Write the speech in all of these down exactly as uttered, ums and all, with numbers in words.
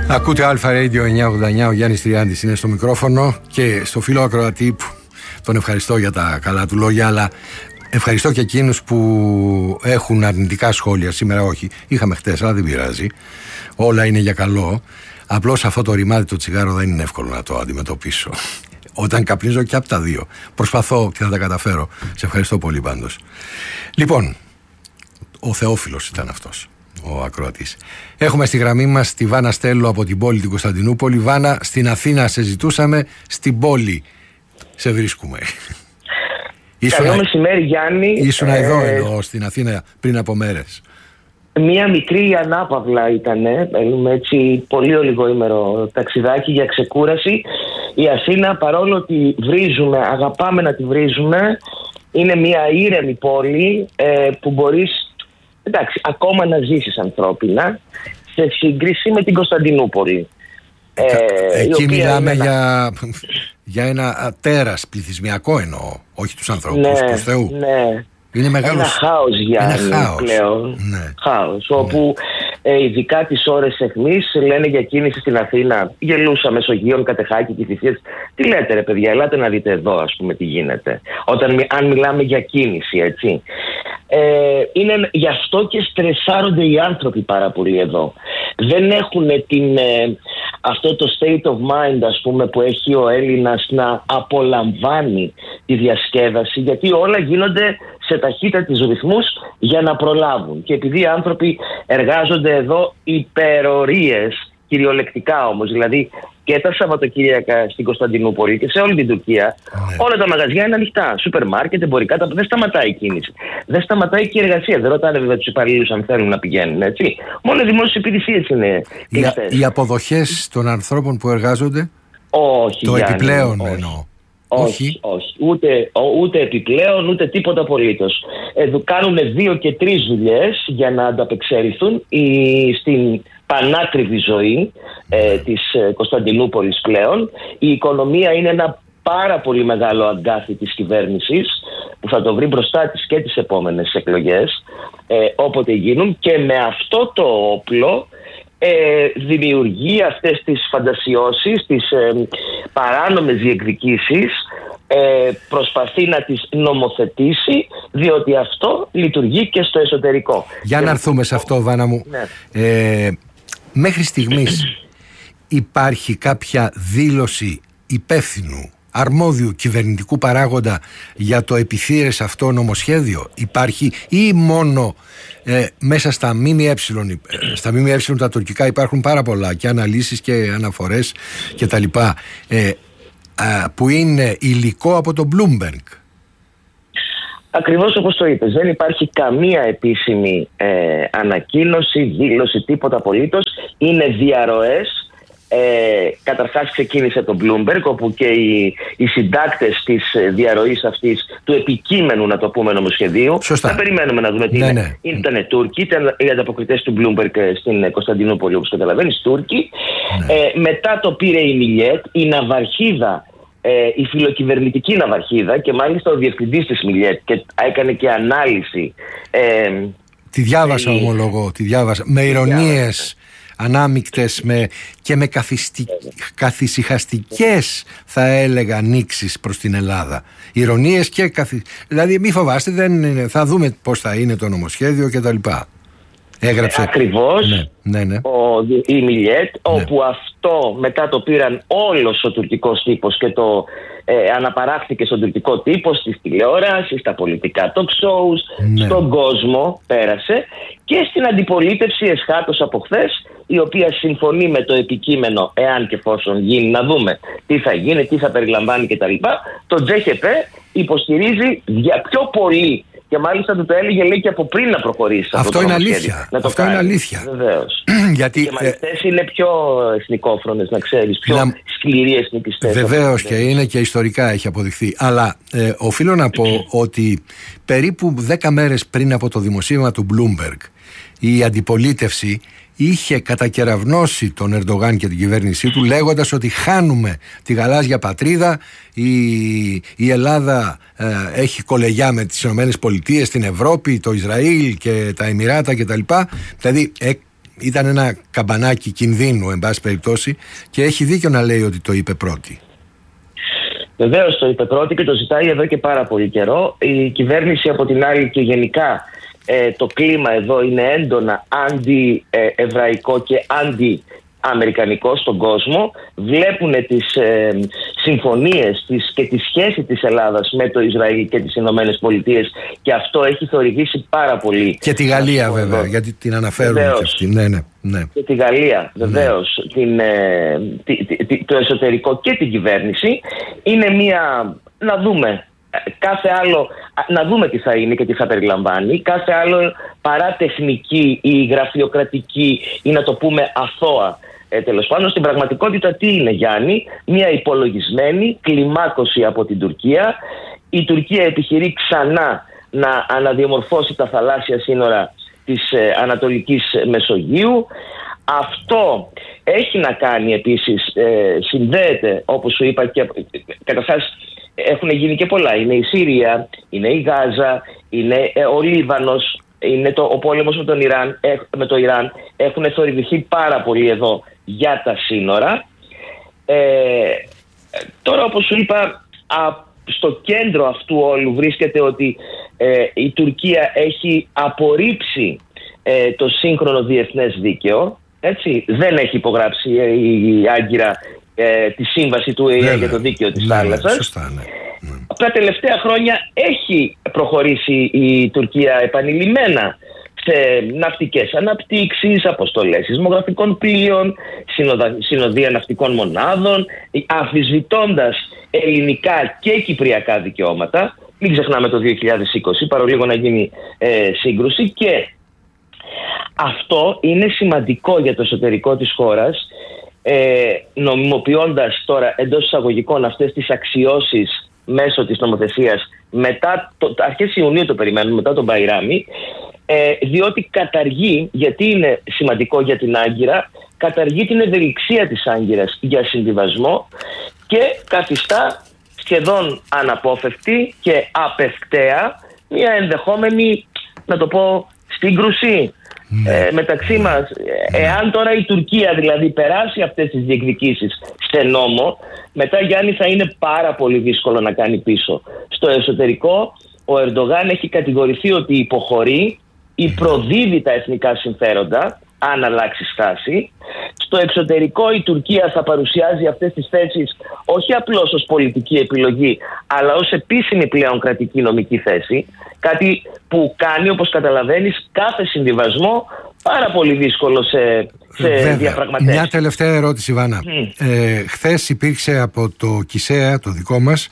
Ακούτε Αλφα Radio εννιακόσια ογδόντα εννιά, ο Γιάννης Τριάντης είναι στο μικρόφωνο και στο φίλο ακροατή που τον ευχαριστώ για τα καλά του λόγια, αλλά ευχαριστώ και εκείνους που έχουν αρνητικά σχόλια. Σήμερα όχι, είχαμε χτες, αλλά δεν πειράζει, όλα είναι για καλό. Απλώς αυτό το ρημάδι το τσιγάρο δεν είναι εύκολο να το αντιμετωπίσω όταν καπνίζω και από τα δύο. Προσπαθώ και θα τα καταφέρω. Σε ευχαριστώ πολύ πάντως. Λοιπόν, ο Θεόφιλος ήταν αυτός ο ακροατής. Έχουμε στη γραμμή μας τη Βάνα Στέλλο από την πόλη την Κωνσταντινούπολη. Βάνα, στην Αθήνα σε ζητούσαμε, στην πόλη σε βρίσκουμε. Καλό μεσημέρι, Γιάννη. Ήσουν ε... εδώ εννοώ, στην Αθήνα πριν από μέρες. Μία μικρή ανάπαυλα ήτανε, με έτσι πολύ ολιγοήμερο ταξιδάκι για ξεκούραση. Η Αθήνα, παρόλο ότι βρίζουμε, αγαπάμε να τη βρίζουμε, είναι μια ήρεμη πόλη ε, που μπορείς, εντάξει, ακόμα να ζήσεις ανθρώπινα σε σύγκριση με την Κωνσταντινούπολη. Ε, ε, εκεί μιλάμε ένα... για, για ένα τέρας πληθυσμιακό εννοώ, όχι τους ανθρώπους, ναι, τους θεού. Ναι. Είναι μεγάλος... Ένα χάος, Γιάννη, χάος. πλέον. Ναι. Χάος, ναι. όπου ε, ειδικά τις ώρες εχμής λένε για κίνηση στην Αθήνα. Γελούσα Μεσογείων, Κατεχάκη και Κηφισίας. Τι λέτε ρε παιδιά, ελάτε να δείτε εδώ ας πούμε τι γίνεται. Όταν, αν μιλάμε για κίνηση, έτσι. Ε, είναι, γι' αυτό και στρεσάρονται οι άνθρωποι πάρα πολύ εδώ. Δεν έχουν την, ε, αυτό το state of mind ας πούμε που έχει ο Έλληνας να απολαμβάνει τη διασκέδαση, γιατί όλα γίνονται σε ταχύτατες ρυθμούς για να προλάβουν. Και επειδή οι άνθρωποι εργάζονται εδώ υπερορίες, κυριολεκτικά όμως, δηλαδή και τα Σαββατοκύριακα στην Κωνσταντινούπολη και σε όλη την Τουρκία, ναι. όλα τα μαγαζιά είναι ανοιχτά. Σούπερ μάρκετ, εμπορικά, δεν σταματάει η κίνηση. Δεν σταματάει και η εργασία. Δεν ρωτάνε βέβαια τους υπαλλήλους αν θέλουν να πηγαίνουν, έτσι. Μόνο οι δημόσιες υπηρεσίες είναι κλειστές. Οι, οι αποδοχές των ανθρώπων που εργάζονται, όχι, το Γιάννη, επιπλέον όχι. εννοώ. Όχι, όχι, όχι. Ούτε, ούτε επιπλέον, ούτε τίποτα απολύτως. Ε, κάνουν δύο και τρεις δουλειές για να ανταπεξέλθουν η, στην πανάκριβη ζωή ε, της ε, Κωνσταντινούπολης πλέον. Η οικονομία είναι ένα πάρα πολύ μεγάλο αγκάθι της κυβέρνησης που θα το βρει μπροστά της και τις επόμενες εκλογές ε, όποτε γίνουν, και με αυτό το όπλο Ε, δημιουργεί αυτές τις φαντασιώσεις, τις ε, παράνομες διεκδικήσεις, ε, προσπαθεί να τις νομοθετήσει, διότι αυτό λειτουργεί και στο εσωτερικό. Για και να έρθουμε σε αυτό, Βάνα μου. Ναι. ε, Μέχρι στιγμής υπάρχει κάποια δήλωση υπεύθυνου, αρμόδιου κυβερνητικού παράγοντα για το επιθύρες αυτό νομοσχέδιο? Υπάρχει, ή μόνο ε, μέσα στα ΜΜΕ, στα ΜΜΕ τα τουρκικά υπάρχουν πάρα πολλά και αναλύσεις και αναφορές και τα λοιπά, ε, α, που είναι υλικό από το Bloomberg? Ακριβώς όπως το είπες, δεν υπάρχει καμία επίσημη ε, ανακοίνωση, δήλωση, τίποτα απολύτως. Είναι διαρροές. Ε, καταρχάς ξεκίνησε το Bloomberg, όπου και οι, οι συντάκτες της διαρροής αυτής, του επικείμενου να το πούμε νομοσχεδίου, Σωστά. θα περιμένουμε να δούμε τι ναι, είναι. Ναι. Ήτανε Τούρκοι, ήταν οι ανταποκριτές του Bloomberg στην Κωνσταντινούπολη, όπως καταλαβαίνεις, Τούρκοι. Ναι. Ε, μετά το πήρε η Μιλιέτ, η ναυαρχίδα, ε, η φιλοκυβερνητική ναυαρχίδα, και μάλιστα ο διευθυντής της Μιλιέτ, και έκανε και ανάλυση. Ε, τη διάβασα, ε, ομολογώ, τη διάβασα με ηρωνίες ανάμεικτες με, και με καθιστι... καθησυχαστικές, θα έλεγα, ανοίξεις προς την Ελλάδα.Ηρωνίες και καθι... δηλαδή μη φοβάστε, δεν είναι... θα δούμε πώς θα είναι το νομοσχέδιο και τα λοιπά. Έγραψε. Ε, ακριβώς, ναι, ναι, ναι. Ο, η Μιλιέτ, ναι. όπου αυτό μετά το πήραν όλος ο τουρκικός τύπος και το ε, αναπαράχθηκε στον τουρκικό τύπο, στις τηλεοράσεις, στα πολιτικά talk shows, ναι. στον κόσμο πέρασε, και στην αντιπολίτευση εσχάτως από χθες, η οποία συμφωνεί με το επικείμενο, εάν και εφόσον γίνει, να δούμε τι θα γίνει, τι θα περιλαμβάνει κτλ. Το τζέχεπε υποστηρίζει για πιο πολύ. Και μάλιστα του το έλεγε, λέει, και από πριν να προχωρήσει. Αυτό, αυτό είναι αλήθεια. Να το αυτό κάνει. είναι αλήθεια. Βεβαίως. Γιατί, και μάλιστες ε... είναι πιο εθνικόφρονες, να ξέρεις, πιο να... σκληροί εθνικιστές. Βεβαίως, και είναι και ιστορικά έχει αποδειχθεί. Αλλά ε, οφείλω να πω ότι περίπου δέκα μέρες πριν από το δημοσίευμα του Bloomberg, η αντιπολίτευση είχε κατακεραυνώσει τον Ερντογάν και την κυβέρνησή του, λέγοντας ότι χάνουμε τη γαλάζια πατρίδα, η, η Ελλάδα ε, έχει κολεγιά με τις ΗΠΑ, την Ευρώπη, το Ισραήλ και τα Εμιράτα κτλ. Δηλαδή ε, ήταν ένα καμπανάκι κινδύνου, εν πάση περιπτώσει, και έχει δίκιο να λέει ότι το είπε πρώτη. Βεβαίως το είπε πρώτη και το ζητάει εδώ και πάρα πολύ καιρό. Η κυβέρνηση από την άλλη και γενικά ε, το κλίμα εδώ είναι έντονα αντι-εβραϊκό και αντι-αμερικανικό στον κόσμο. Βλέπουν τις ε, συμφωνίες τις, και τη σχέση της Ελλάδας με το Ισραήλ και τις Ηνωμένες Πολιτείες, και αυτό έχει θορυβήσει πάρα πολύ. Και τη Γαλλία βέβαια, εδώ. Γιατί την αναφέρουν και αυτή. Ναι, ναι, ναι. Και τη Γαλλία βεβαίως, ναι. την, ε, τη, τη, τη, το εσωτερικό και την κυβέρνηση. Είναι μια, να δούμε, κάθε άλλο, να δούμε τι θα είναι και τι θα περιλαμβάνει. Κάθε άλλο παρά τεχνική ή γραφειοκρατική ή να το πούμε αθώα, ε, τέλος πάντων, στην πραγματικότητα τι είναι, Γιάννη? Μια υπολογισμένη κλιμάκωση από την Τουρκία. Η Τουρκία επιχειρεί ξανά να αναδιαμορφώσει τα θαλάσσια σύνορα της ε, Ανατολικής Μεσογείου. Αυτό έχει να κάνει επίσης, ε, συνδέεται, όπως σου είπα, και καταρχάς έχουν γίνει και πολλά. Είναι η Συρία, είναι η Γάζα, είναι ο Λίβανος, είναι το, ο πόλεμος με, τον Ιράν, ε, με το Ιράν. Έχουν θορυβηθεί πάρα πολύ εδώ για τα σύνορα. Ε, τώρα, όπως σου είπα, α, στο κέντρο αυτού όλου βρίσκεται ότι ε, η Τουρκία έχει απορρίψει ε, το σύγχρονο διεθνές δίκαιο. Έτσι, δεν έχει υπογράψει ε, η Άγκυρα ε, τη σύμβαση του ΟΗΕ για το δίκαιο της θάλασσας. Σωστά, ναι. Τα τελευταία χρόνια έχει προχωρήσει η Τουρκία επανειλημμένα σε ναυτικές αναπτύξεις, αποστολές σεισμογραφικών πλοίων, συνοδα, συνοδεία ναυτικών μονάδων, αμφισβητώντας ελληνικά και κυπριακά δικαιώματα. Μην ξεχνάμε το δύο χιλιάδες είκοσι, παρολίγο να γίνει ε, σύγκρουση, και αυτό είναι σημαντικό για το εσωτερικό της χώρας, ε, νομιμοποιώντας τώρα εντός εισαγωγικών αυτές τις αξιώσεις μέσω της νομοθεσίας μετά το, αρχές Ιουνίου το περιμένουμε, μετά τον Μπαϊράμι, ε, διότι καταργεί, γιατί είναι σημαντικό για την Άγκυρα, καταργεί την ευελιξία της Άγκυρας για συμβιβασμό και καθιστά σχεδόν αναπόφευκτη και απευκταία μια ενδεχόμενη, να το πω, σύγκρουση ε, μεταξύ μας. Εάν τώρα η Τουρκία δηλαδή περάσει αυτές τις διεκδικήσεις σε νόμο, μετά, Γιάννη, θα είναι πάρα πολύ δύσκολο να κάνει πίσω. Στο εσωτερικό ο Ερντογάν έχει κατηγορηθεί ότι υποχωρεί ή προδίδει τα εθνικά συμφέροντα αν αλλάξει στάση. Στο εξωτερικό η Τουρκία θα παρουσιάζει αυτές τις θέσεις όχι απλώς ως πολιτική επιλογή, αλλά ως επίσημη πλέον κρατική νομική θέση. Κάτι που κάνει, όπως καταλαβαίνεις, κάθε συμβιβασμό πάρα πολύ δύσκολο σε, σε διαπραγματεύσεις. Μια τελευταία ερώτηση, Βάνα. Mm. Ε, χθες υπήρξε από το ΚΙΣΕΑ, το δικό μας,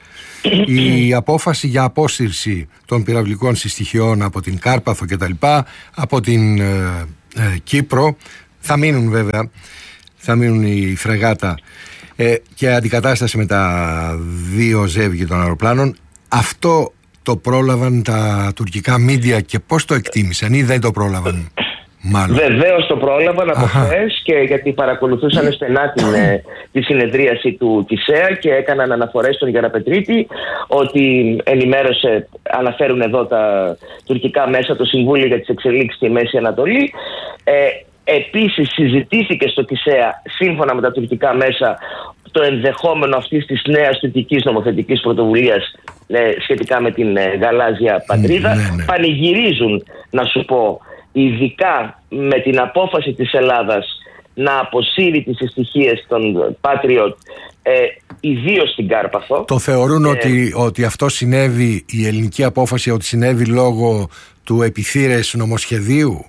η απόφαση για απόσυρση των πυραυλικών συστοιχειών από την Κάρπαθο κτλ., από την ε, ε, Κύπρο. Θα μείνουν βέβαια, θα μείνουν η φρεγάτα ε, και αντικατάσταση με τα δύο ζεύγη των αεροπλάνων. Αυτό το πρόλαβαν τα τουρκικά μίντια και πώς το εκτίμησαν, ή δεν το πρόλαβαν? Μάλλον. Βεβαίως το πρόλαβαν από χθες, και γιατί παρακολουθούσαν στενά την, τη συνεδρίαση του ΚΙΣΕΑ και έκαναν αναφορές στον Γεραπετρίτη, ότι ενημέρωσε, αναφέρουν εδώ τα τουρκικά μέσα, το Συμβούλιο για τις Εξελίξεις στη Μέση Ανατολή. Ε, επίσης συζητήθηκε στο ΚΙΣΕΑ, σύμφωνα με τα τουρκικά μέσα, το ενδεχόμενο αυτής της νέας τουρκικής νομοθετικής πρωτοβουλίας ε, σχετικά με την ε, γαλάζια πατρίδα. Ναι, ναι. Πανηγυρίζουν, να σου πω, ειδικά με την απόφαση της Ελλάδας να αποσύρει τις συστοιχίες των Patriot, ε, ιδίως στην Κάρπαθο. Το θεωρούν ε, ότι, ότι αυτό συνέβη, η ελληνική απόφαση, ότι συνέβη λόγω του επιθύρες νομοσχεδίου?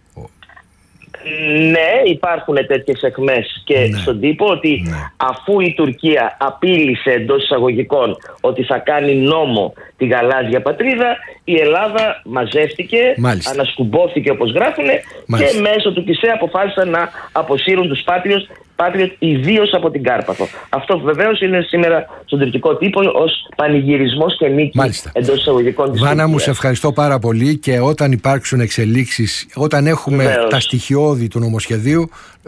Ναι, υπάρχουν τέτοιες αιχμές και ναι. στον τύπο, ότι ναι. αφού η Τουρκία απείλησε εντός εισαγωγικών ότι θα κάνει νόμο τη γαλάζια πατρίδα, η Ελλάδα μαζεύτηκε, Μάλιστα. ανασκουμπώθηκε όπως γράφουνε, και μέσω του ΚΙΣΕ αποφάσισαν να αποσύρουν τους Πάτριους, Patriot, ιδίως από την Κάρπαθο. Αυτό βεβαίως είναι σήμερα στον τουρκικό τύπο ως πανηγυρισμός και νίκη εντός εισαγωγικών της. Βάνα μου, σε ευχαριστώ πάρα πολύ, και όταν υπάρξουν εξελίξεις, όταν έχουμε βεβαίως τα στοιχειώδη του νομοσχεδίου,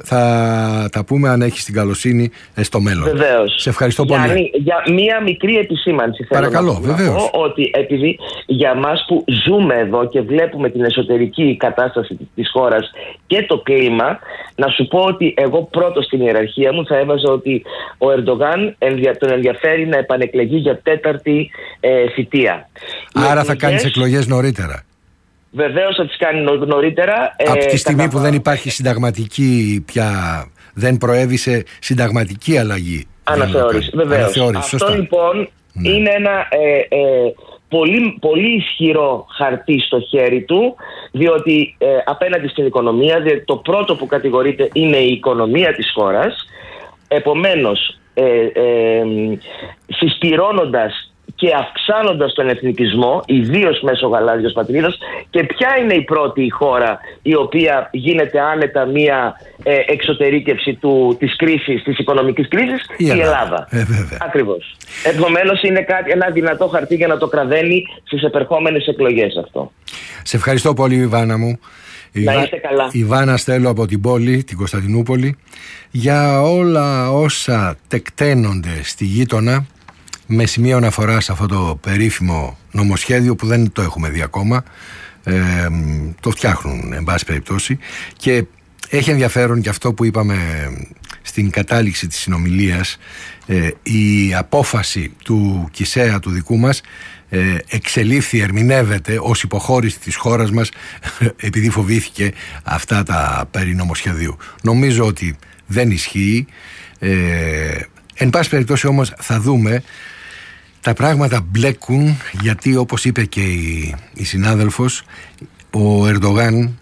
θα τα πούμε, αν έχεις την καλοσύνη, στο μέλλον. Βεβαίως. Σε ευχαριστώ πολύ. Για, για μία μικρή επισήμανση θέλω παρακαλώ, να πω, ότι επειδή για μας που ζούμε εδώ και βλέπουμε την εσωτερική κατάσταση της χώρας και το κλίμα, να σου πω ότι εγώ πρώτος στην ιεραρχία μου θα έβαζα ότι ο Ερντογάν τον ενδιαφέρει να επανεκλεγεί για τέταρτη ε, θητεία. Άρα θα κάνεις εκλογές νωρίτερα. Βεβαίως θα τις κάνει νωρίτερα. Από τη ε, στιγμή κατά... που δεν υπάρχει συνταγματική πια, δεν προέβησε συνταγματική αλλαγή. Αναθεώρηση, βεβαίως. Αυτό σωστά. Λοιπόν ναι. είναι ένα ε, ε, πολύ, πολύ ισχυρό χαρτί στο χέρι του, διότι ε, απέναντι στην οικονομία, διότι το πρώτο που κατηγορείται είναι η οικονομία της χώρας. Επομένως, ε, ε, συσπυρώνοντας και αυξάνοντας τον εθνικισμό, ιδίως μέσω γαλάζιας πατρίδας. Και ποια είναι η πρώτη χώρα η οποία γίνεται άνετα μία ε, εξωτερήκευση του, της κρίσης, της οικονομικής κρίσης? Η Ελλάδα. Η Ελλάδα. Ε, Ακριβώς. Επομένως είναι κάτι, ένα δυνατό χαρτί για να το κραδένει στις επερχόμενες εκλογές αυτό. Σε ευχαριστώ πολύ, Βάνα μου. Να είστε καλά. Η Βάνα Στέλο από την πόλη, την Κωνσταντινούπολη, για όλα όσα τεκταίνονται στη γείτονα, με σημείο αναφορά σε αυτό το περίφημο νομοσχέδιο που δεν το έχουμε δει ακόμα. Ε, το φτιάχνουν εν πάση περιπτώσει, και έχει ενδιαφέρον και αυτό που είπαμε στην κατάληξη της συνομιλίας, ε, η απόφαση του Κισέα του δικού μας ε, εξελίφθη, ερμηνεύεται ως υποχώρηση της χώρας μας επειδή φοβήθηκε αυτά τα περί νομοσχεδίου. Νομίζω ότι δεν ισχύει. ε, εν πάση περιπτώσει όμως θα δούμε. Τα πράγματα μπλέκουν, γιατί όπως είπε και η, η συνάδελφος, ο Ερντογάν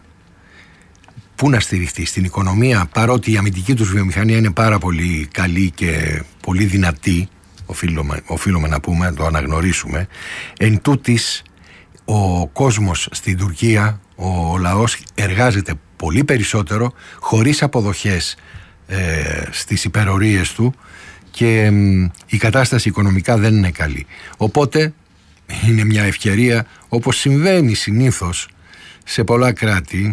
πού να στηριχτεί στην οικονομία, παρότι η αμυντική τους βιομηχανία είναι πάρα πολύ καλή και πολύ δυνατή, οφείλουμε, οφείλουμε να πούμε, το αναγνωρίσουμε. Εν τούτης, ο κόσμος στην Τουρκία, ο λαός εργάζεται πολύ περισσότερο, χωρίς αποδοχές ε, στις υπερορίες του, και η κατάσταση οικονομικά δεν είναι καλή. Οπότε είναι μια ευκαιρία, όπως συμβαίνει συνήθως σε πολλά κράτη,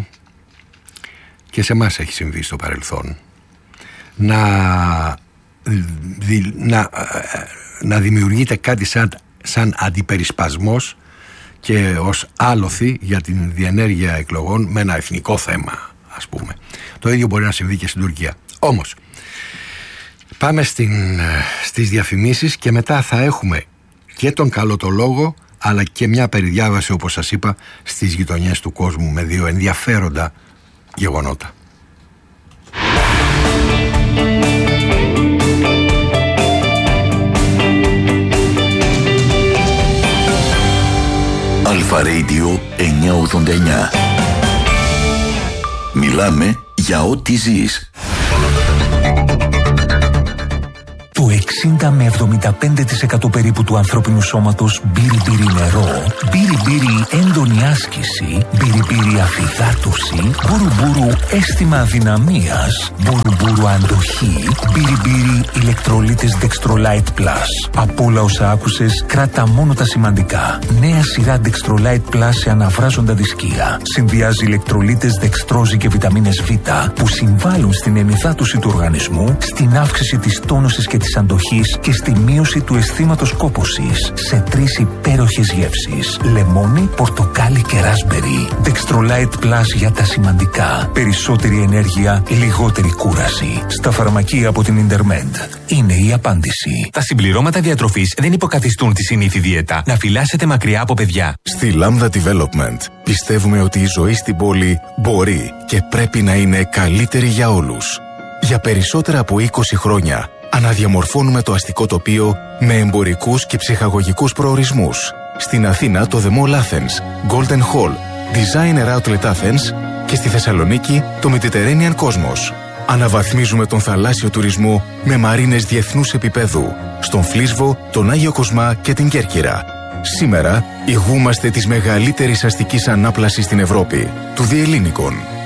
και σε εμάς έχει συμβεί στο παρελθόν, να, να, να δημιουργείται κάτι σαν, σαν αντιπερισπασμός και ως άλοθη για την διενέργεια εκλογών με ένα εθνικό θέμα, ας πούμε. Το ίδιο μπορεί να συμβεί και στην Τουρκία. Όμως πάμε στην, στις διαφημίσεις, και μετά θα έχουμε και τον καλό το λόγο, αλλά και μια περιδιάβαση, όπως σας είπα, στις γειτονιές του κόσμου, με δύο ενδιαφέροντα γεγονότα. Αλφα Radio εννιακόσια ογδόντα εννιά. Μιλάμε για ό,τι ζεις. Το εξήντα με εβδομήντα πέντε τοις εκατό περίπου του ανθρώπινου σώματος μπύρι-μπύρι νερό, μπύρι-μπύρι έντονη άσκηση, μπύρι-μπύρι αφυδάτωση, μπουρου-μπουρου αίσθημα αδυναμίας, μπουρου-μπουρου αντοχή, μπύρι-μπύρι ηλεκτρολίτες Dextrolite Plus. Από όλα όσα άκουσες, κράτα μόνο τα σημαντικά. Νέα σειρά Dextrolite Plus σε αναβράζοντα δισκία. Συνδυάζει ηλεκτρολίτες δεξτρόζη και βιταμίνες Β που συμβάλλουν στην ενυδάτωση του οργανισμού, στην αύξηση της τόνωσης και της αντοχής και στη μείωση του αισθήματος κόπωσης σε τρεις υπέροχες γεύσεις: λεμόνι, πορτοκάλι και ράσμπερι. Dextrolite Plus για τα σημαντικά. Περισσότερη ενέργεια, λιγότερη κούραση. Στα φαρμακεία από την Intermed. Είναι η απάντηση. Τα συμπληρώματα διατροφής δεν υποκαθιστούν τη συνήθη δίαιτα. Να φυλάσσετε μακριά από παιδιά. Στη Lambda Development πιστεύουμε ότι η ζωή στην πόλη μπορεί και πρέπει να είναι καλύτερη για όλους. Για περισσότερα από είκοσι χρόνια αναδιαμορφώνουμε το αστικό τοπίο με εμπορικούς και ψυχαγωγικούς προορισμούς. Στην Αθήνα το The Mall Athens, Golden Hall, Designer Outlet Athens, και στη Θεσσαλονίκη το Mediterranean Cosmos. Αναβαθμίζουμε τον θαλάσσιο τουρισμό με μαρίνες διεθνούς επίπεδου στον Φλίσβο, τον Άγιο Κοσμά και την Κέρκυρα. Σήμερα ηγούμαστε της μεγαλύτερης αστικής ανάπλασης στην Ευρώπη, του The Hellinikon.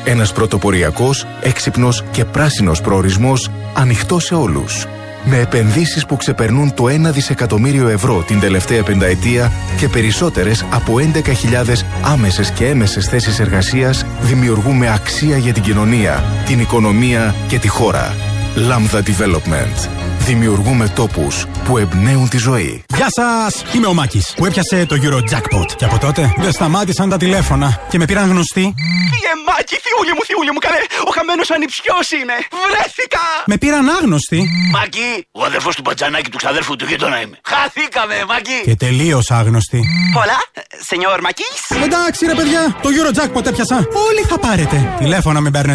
Ένας πρωτοποριακός, έξυπνος και πράσινος προορισμός ανοιχτός σε όλους. Με επενδύσεις που ξεπερνούν το ένα δισεκατομμύριο ευρώ την τελευταία πενταετία και περισσότερες από έντεκα χιλιάδες άμεσες και έμεσες θέσεις εργασίας, δημιουργούμε αξία για την κοινωνία, την οικονομία και τη χώρα. Lambda Development. Δημιουργούμε τόπους που εμπνέουν τη ζωή. Γεια σας! Είμαι ο Μάκης που έπιασε το Eurojackpot. Και από τότε δεν σταμάτησαν τα τηλέφωνα και με πήραν γνωστοί. Φύγε Μάκη, θιούλη μου, θιούλη μου, καλέ! Ο χαμένος ανιψιός είναι! Βρέθηκα! Με πήραν άγνωστοι. Μάκη, ο αδερφός του Μπατζανάκη του ξαδέρφου του γείτονα είμαι. Χαθήκαμε, Μάκη! Και τελείως άγνωστοι. Hola, señor Μάκης. Εντάξει ρε παιδιά, το Eurojackpot έπιασα. Όλοι θα πάρετε. Τηλέφωνα με παίρνετε.